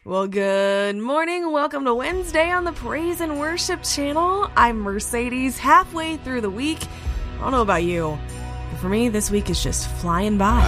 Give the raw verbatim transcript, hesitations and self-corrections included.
Well, good morning. Welcome to Wednesday on the Praise and Worship channel. I'm Mercedes, halfway through the week. I don't know about you, but for me, this week is just flying by.